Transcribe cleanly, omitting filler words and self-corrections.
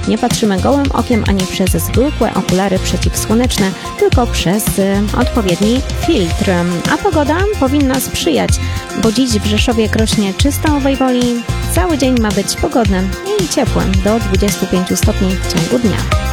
Nie patrzymy gołym okiem ani przez zwykłe okulary przeciwsłoneczne, tylko przez odpowiedni filtr. A pogoda powinna sprzyjać, bo dziś w Rzeszowie rośnie 300 owej woli. Cały dzień ma być pogodny i ciepły do 25 stopni w ciągu dnia.